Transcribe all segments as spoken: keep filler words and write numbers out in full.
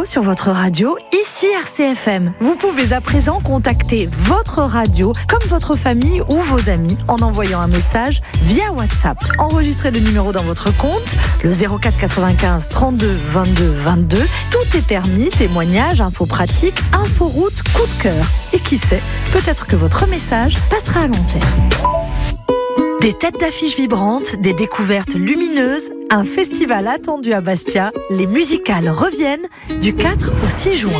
sur votre radio, ici R C F M. Vous pouvez à présent contacter votre radio comme votre famille ou vos amis en envoyant un message via WhatsApp. Enregistrez le numéro dans votre compte, le zéro quatre quatre-vingt-quinze trente-deux vingt-deux vingt-deux. Tout est permis, témoignages, infos pratiques, inforoute, coup de cœur. Et qui sait, peut-être que votre message passera à l'antenne. Des têtes d'affiches vibrantes, des découvertes lumineuses, un festival attendu à Bastia. Les musicales reviennent du quatre au six juin.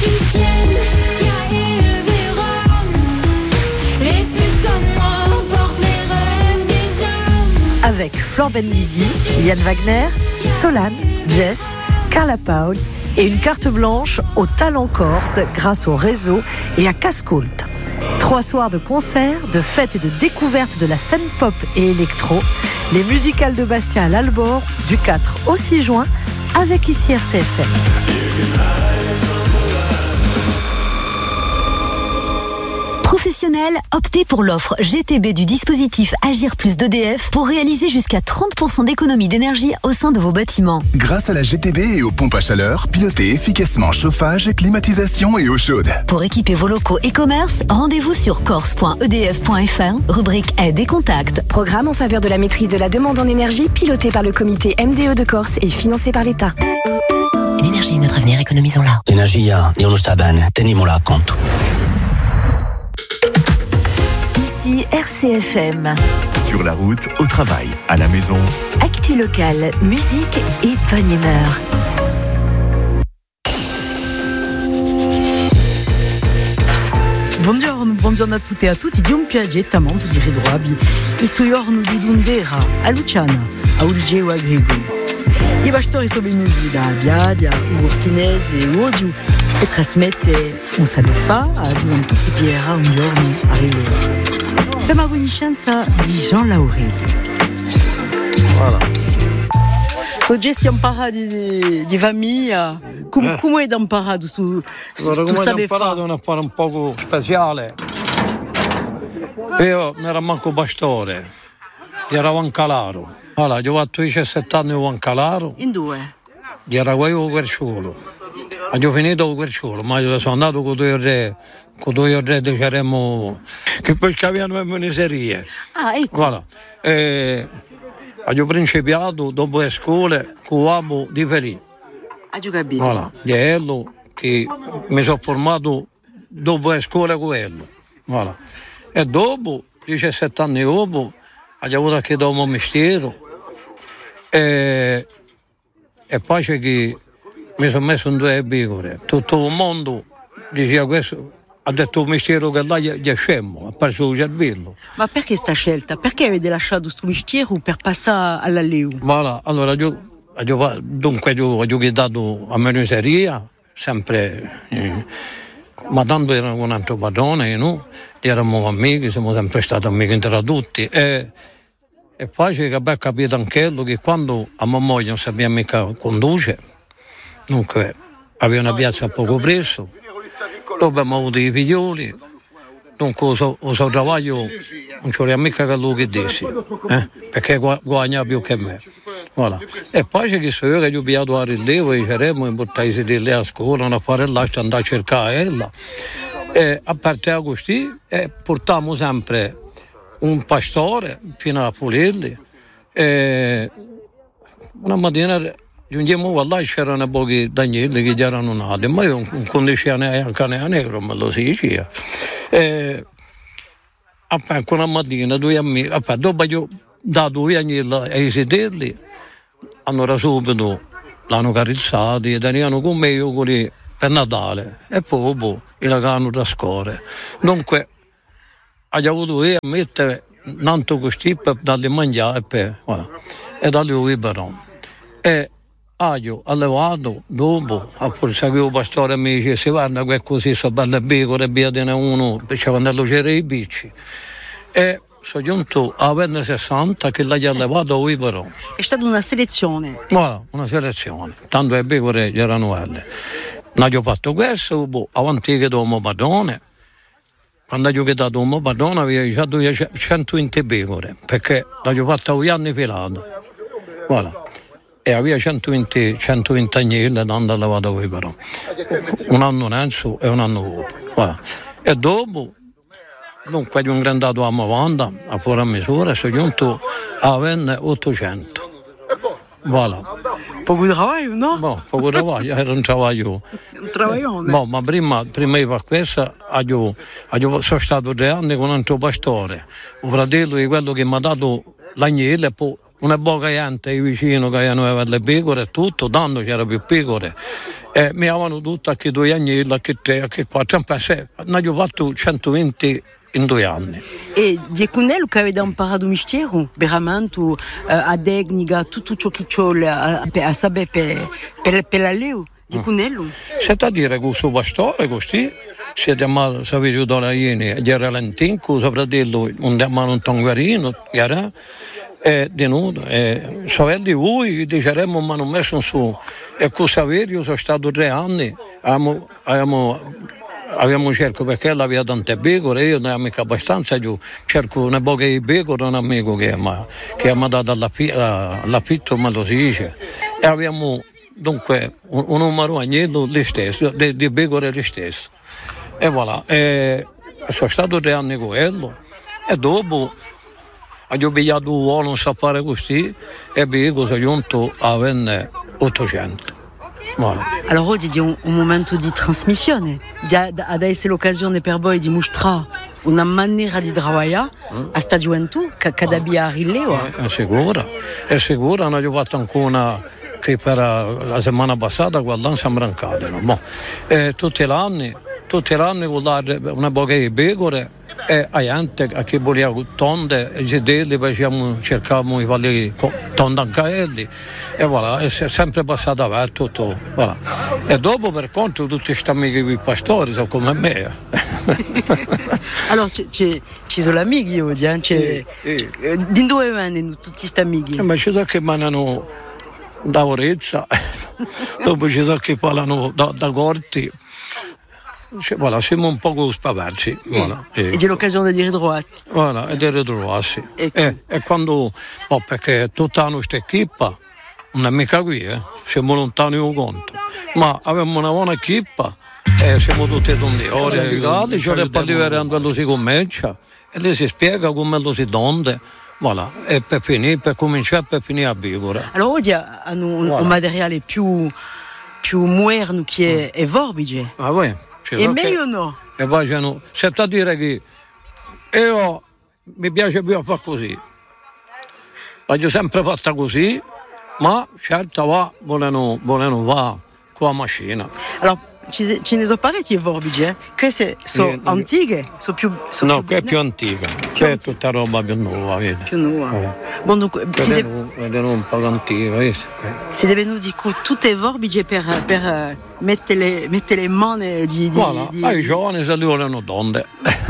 Avec Flor Benguigui, Yann Wagner, Solane, Jess, Carla Paul et une carte blanche au talent corse grâce au réseau et à Cascoult. Trois soirs de concerts, de fêtes et de découvertes de la scène pop et électro. Les musicales de Bastia à l'Albor du quatre au six juin avec ici R C F M. Professionnels, optez pour l'offre G T B du dispositif Agir Plus d'E D F pour réaliser jusqu'à trente pour cent d'économie d'énergie au sein de vos bâtiments. Grâce à la G T B et aux pompes à chaleur, pilotez efficacement chauffage, climatisation et eau chaude. Pour équiper vos locaux et commerces, rendez-vous sur corse point e d f point f r, rubrique aide et contact. Programme en faveur de la maîtrise de la demande en énergie, piloté par le comité M D E de Corse et financé par l'État. L'énergie est notre avenir, économisons-la. L'energia non sta bene, tenimola a conto. Ici R C F M. Sur la route, au travail, à la maison. Actu locale, musique et bonne humeur. Buongiorno, buongiorno a tutti e a tutti. Di un piagettamento di ridroabi. Questo giorno di Dundera, a Luciana, a Ulgeo a Grigori. I pastori sono venuti da Biadia, Urtinese e Odiu e trasmette un sabato fa ad un piera un giorno a Rileo. Per la conoscenza di Jean Laurel. Voilà. So già siamo parlati di, di famiglia, come, eh. come è imparato su, su Allora, tu come sapevi ho imparato fare? è un affare un poco speciale. Io non ero manco pastore, io ero un calaro. Allora, io ho fatto diciassette anni un calaro. In due? Io ero quello querciolo. Ho finito con querciolo, ma io sono andato con due re, con due re dicevamo che poi scavavano in miniserie. Ah, ecco. Voilà. E ho principiato dopo le scuole con l'uomo di Felì. Hai capito? Voilà. Di quello che mi sono formato dopo le scuole con quello. Voilà. E dopo, diciassette anni dopo, ho avuto a chiedere un mestiere e, e poi c'è che mi sono messo in due pecore. Tutto il mondo diceva questo, ha detto un mestiere che là gli è scemo, ha perso il cervello. Ma perché sta scelta? Perché avete lasciato questo mestiere per passare all'alleu? Voilà. Allora, io, io, dunque io ho dato a menuiseria, sempre, eh, ma tanto era un altro padrone, no? Eravamo amici, siamo sempre stati amici tra tutti. E, e poi c'è che abbiamo capito anche che quando a mia moglie non sapeva mica condurre, dunque aveva una piazza poco presso, dopo abbiamo avuto i figlioli, dunque il suo lavoro non c'era mica che lui che disse, eh? Perché guadagna più che me. Voilà. E poi c'è che so io che gli ho pigliato a rilievo e c'eremo in portare di lì a scuola, a fare là, andare a cercare ella. E a parte da così eh, portiamo sempre un pastore fino a pulirli e una mattina giungiamo là, c'erano pochi dagnelli che erano nati, ma io con quindici anni anche a negro me lo si diceva. E appena una mattina due amici, appena, dopo io ho dato due agnelli ai sederli, hanno subito l'hanno carizzati e tenevano con me io quelli per Natale e poi boh, il hanno da scuola. Dunque ho avuto io a mettere tanto così per dargli mangiare e per, voilà. E da lui però. E io ho levato dopo, a forza che il pastore mi dice si guarda che così so per le pecore, via di uno, perché quando c'era i bici. E sono giunto a venti sessanta che l'ha levato lui però. È stata una selezione? Voilà, una selezione. Tanto le pecore erano quelle. Non ho fatto questo, boh, avanti che dopo padrone. Quando ho dato un padrone avevo già centoventi pecore, perché l'ho fatto due anni filato. Voilà. e aveva centoventi, centoventi anni quando lavorato qui però. Un anno innanzi e un anno dopo. Voilà. E dopo, dunque, di un grandato a novanta, a fuori misura, sono giunto a ottocento. Voilà. Poco di lavoro, no? No, poco di lavoro, era un lavoro. Un travaglione. No, ma prima, prima di fare questo, io, io sono stato tre anni con un altro pastore, un fratello di quello che mi ha dato l'agnello, e poi una poca gente vicino che avevano le pecore e tutto, tanto c'era più pecore, e mi avevano tutto anche due agnelli, anche tre, anche quattro, ne ho fatto centoventi in due anni. E di quello che avete imparato il mestiere, veramente, uh, a tecnica, tutto ciò che c'è a, a sapere per, per, per la leo, di quello? C'è da dire che questo pastore così, si chiamava Saverio Dolaieni, era l'antico, suo fratello, un chiamano un tonguerino, era, e di noi, e sorelle di voi, diceremmo, ma non messo su. E con Saverio sono stato tre anni, abbiamo, abbiamo abbiamo cercato perché lei aveva tante pecore, io ne ho mica abbastanza, io cerco una poca di pecore, un amico che mi ha dato l'affitto, ma lo si dice, e abbiamo dunque un, un numero agnello lo stesso, di, di pecore lo stesso, e voilà, e sono stato tre anni con quello, e dopo ho pigliato un uomo, non sa fare così, e poi sono giunto a ottocento. Voilà. Allora oggi è un, un momento di trasmissione, adesso è l'occasione per voi di mostrare una maniera di lavorare mm. a sta gioventù che, che abbia a rilievo. È sicura, è sicura, ne ho fatto ancora una che per la settimana passata quando siamo brancati. No? Eh, tutti gli anni, tutti gli anni con una poca di pecore e a gente che voleva tonde e gidelli, poi cercavamo di farli tonde anche a elli. E voilà, è sempre passato avanti tutto. Voilà. E dopo per conto tutti questi amici qui pastori sono come me. Allora ci sono amici oggi, eh? Sì, sì. Di dove vengono tutti questi amici? Eh, ma ci sono che mandano da Orezza, dopo ci sono che parlano da, da Corti. Cioè, voilà, siamo un po' spavarci. Voilà, e c'è l'occasione di ritrovarsi. Voilà, e di ritrovarsi. E, e, e quando, oh, perché tutta la nostra equipa, non è mica qui, eh? Siamo lontani un conto, ma abbiamo una buona equipa e siamo tutti donde. Ora arrivati, ci vorrei parlare quando lo si comincia e lei si spiega come lo si donde. Voilà, e per finire, per cominciare, per finire a vivere. Allora oggi hanno un, voilà. un materiale più, più moderno che è, è Vorbige. Ah, oui. E meglio o no? E facciano, c'è da dire che io mi piace più a fare così. L'ho sempre fatta così, ma certo va, vogliono, vogliono va con la macchina. Allora, ci, ce ne sono parecchie Vorbige, eh? Queste sono eh, antiche? Sono più, sono no, più, che è più antica, che è tutta roba più nuova, vedi? Più nuova. Eh. Bon, dunque, si deve... un po' antica, vedi? Si deve nous dire tutte le Vorbige per, per uh, mettere, mettere le mani di... di, voilà. di, ah, i giovani se li vogliono donde.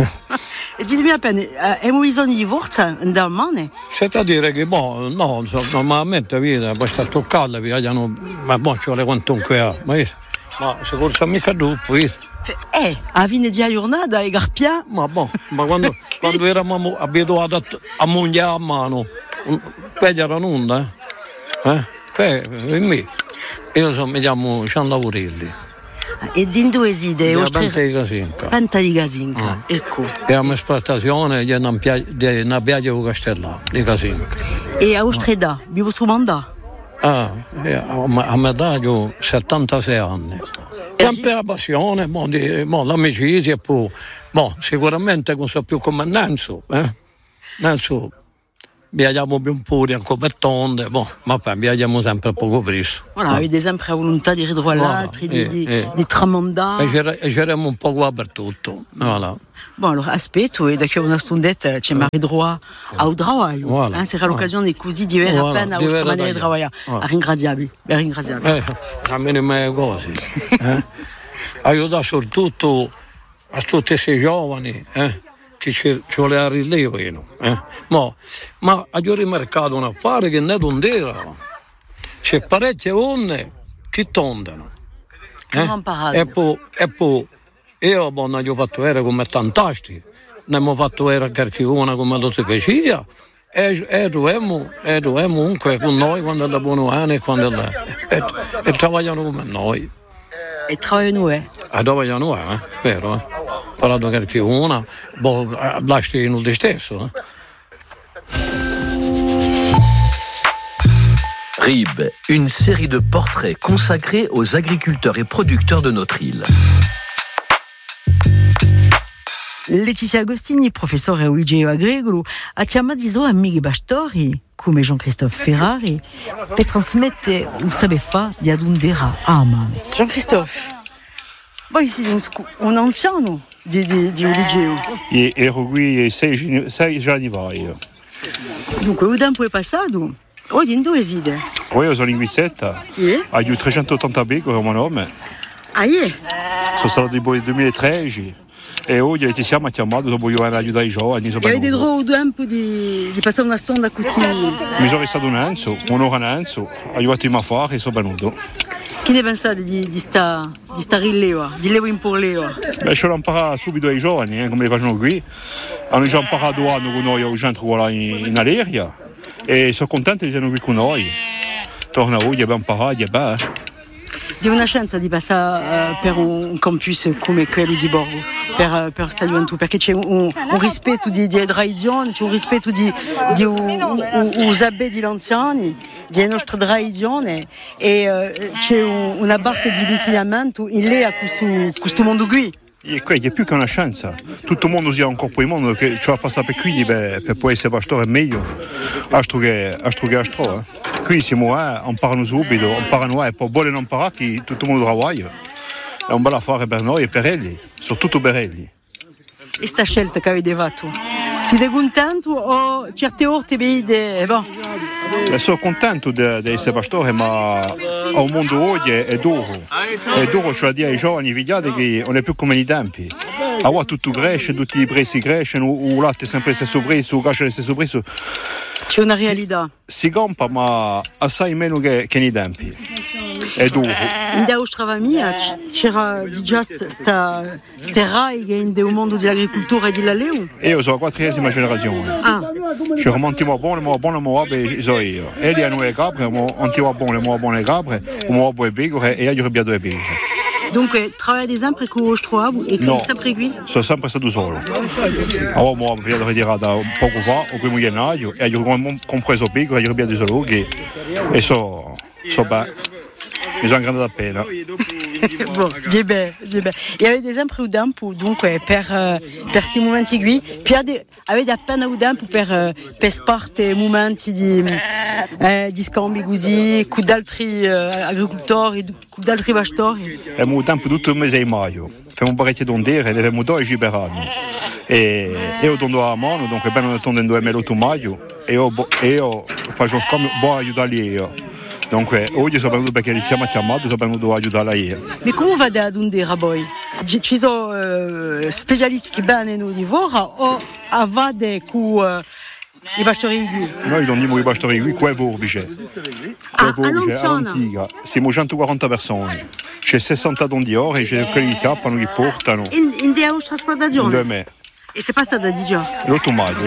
E ditemi appena, abbiamo bisogno di forza da mani? C'è da dire che, boh, no, normalmente, vedi, basta toccarle, vogliono, ma boh, ci vuole quantunque ha, ma vedi? Ma se forse mica dopo, vedi? Eh, a fine di giornata e Garpia? Ma boh, ma quando, quando eravamo abituati a, a mungiare a mano, quelli erano onda, eh? Eh, e me. Io so, mi chiamo Cianlaurelli. E di dove siete? Panta di Casinca. Panta di Casinca, mm. ecco. E a esplotazione di una piaggia di Castellà, di Casinca. E a Ostreda, vivo su mandato? Ah, a metà ho settantasei anni. Sempre la passione, mo, di, mo, l'amicizia, poi, mo, sicuramente non so più come Nanzo, eh? Nanzo, viaggiamo più un po' di anche per tonde, boh, ma poi viaggiamo sempre poco presto. Voilà, avete sempre la volontà di ritrovare l'altro, di, di, eh. di tramandare. E giriamo un po' qua per tutto, voilà. Bon, allora aspetto e da che una stundetta ci mi ridroa al lavoro. Voilà. Eh, sarà l'occasione così di avere voilà. appena la vostra maniera di lavorare. Voilà. Ringraziabili, ringraziabili. Eh, a me non è così. Eh? Aiuta soprattutto a tutti questi giovani, eh? Che ci, ci voleva rilievo, eh? ma, ma ho rimarcato un affare che non è tondera. C'è parecchie donne che tondano. Eh? E poi, e poi io non ho fatto vedere come tantasti, ne abbiamo fatto vedere qualche una come lo si faceva, e, e dovevamo, e dovevamo comunque con noi quando da buono anni e quando da, e, e lavorano come noi. E lavorano, eh? E lavorano, eh, vero? Eh? Parlando che più una, boh, lasci in lo stesso, eh? Rib, une série de portraits consacrés aux agriculteurs et producteurs de notre île. Letizia Agostini, professore al liceo agricolo, ha chiamato i suoi amici pastori, come Jean-Christophe Ferrari, per trasmettere il saper fare di Adundera a mano. Jean-Christophe, voi siete un, scu- un anziano di, di, di un liceo? Io ero qui sei, sei anni fa. Dunque, il tempo è passato. Oggi in dove siete? Poi io sono linguista, yeah. Ho trecentottanta becco come nome. Ah, yeah. Sono stato nel duemilatredici e oggi ci siamo chiamati, voglio aiutare i giovani. E avete trovato tempo di, di passare una stonda così? Mi sono restato un anno, un'ora un anno, ho aiutato i affari e sono venuto. Che ne pensate di, di sta di sta rileva, di leva in porleva? Beh, ce l'ho imparato subito ai giovani, eh, come le facciano qui. Hanno già imparato due anni con noi al centro in, in Aleria. E sono contento di essere qui con noi. Torna oggi, abbiamo imparato, è bello. Di una chance di passare uh, per un campus come quello di Borgo, per, per Stadio Ventura, perché c'è un, un rispetto di, di tradizione, c'è un rispetto di, di us abeti anziani, delle nostre tradizioni e uh, c'è un, una parte di insegnamento in lei a questo, questo mondo qui. E qui è più che una chance, tutto il mondo sia ancora per il mondo che ci va passare per qui per, per poi essere pastore meglio, altro che altro. Eh. Qui siamo là, imparano subito, imparano e poi vogliono imparare che tutto il mondo lavora. È un bel affare per noi e per elli, soprattutto per elli. E sta scelta che avete fatto? Siete contenti o certe volte vedete, boh? Eh, sono contento di essere pastore, ma al mondo oggi è duro. È duro, cioè dire ai giovani, vediate che non è più come nei tempi. Allora tutto cresce, tutti i prezzi crescono, il latte è sempre lo stesso prezzo, il gas è lo stesso prezzo. C'è una realtà. Si, si campa, ma assai meno che, che nei tempi. È duro. In da nostra famiglia c'era già questa rai che nel mondo dell'agricoltura e dell'alleo? Io sono la quattresima generazione. Ah. Ci remontiamo a buone, ma buone, ma buone, sono io. E hanno le capre, ma antiamo a buone, ma buone capre, ma buone pecore e io abbiamo due pecore. Dunque, lavorate sempre con lo trovo e no, sempre qui? Sono sempre stato solo. Allora, mi abbiamo ritirato poco fa, il primo gennaio, e io ho compreso pecore e io abbiamo solo che e so, so bene. Mi sono grande da pena. Bon, j'ai bien, j'ai bien. E avete sempre il tempo, dunque, per, uh, per questi momenti qui, ade, avete appena il tempo per, uh, per sparte momenti di, uh, di scambi così, con altri uh, agricoltori, con altri pastori? Abbiamo il tempo tutto il mese di maggio. Facciamo un parecchio d'ondere, ne abbiamo due liberati. E io tondo a mano, dunque bene tondo in due l'otto maggio, e io, io faccio un scambio, buono aiutarli io. Dunque, oggi sono venuto perché li siamo chiamati, sono venuto a aiutare lei. Ma come va ad Adundera poi? Ci sono uh, specialisti che vengono di Vora o avete con uh, i pastori qui? Noi non abbiamo i pastori qui, qua è Vorbice. Ah, all'Anziana? Siamo centoquaranta persone. C'è sessanta donne ore e c'è quelli che chiappano, che portano. In, in della vostra trasportazione? In due me. E se passa da di già? L'otto maggio.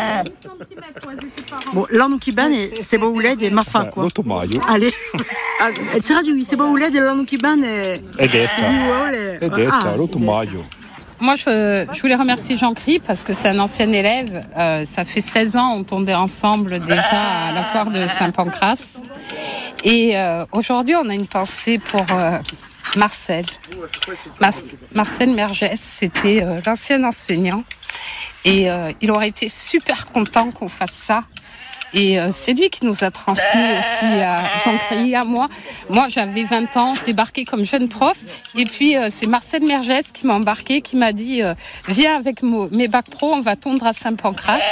Bon, l'anno che viene, se volete, ma fa quoi? L'otto maggio. Allez, c'est radio, se volete, l'anno che viene... È detta. È detta, l'otto maggio. Moi, je, je voulais remercier Jean-Cri parce que c'est un ancien élève. Euh, ça fait seize ans, on tombait ensemble déjà à la foire de Saint-Pancras. Et euh, aujourd'hui, on a une pensée pour... Euh, Marcel. Mar- Marcel Mergès, c'était euh, l'ancien enseignant et euh, il aurait été super content qu'on fasse ça. Et euh, c'est lui qui nous a transmis aussi à Jean-Cri, à moi. Moi, j'avais vingt ans, je débarquais comme jeune prof. Et puis, euh, c'est Marcel Mergès qui m'a embarqué, qui m'a dit euh, « Viens avec mo- mes bacs pro, on va tondre à Saint-Pancras. »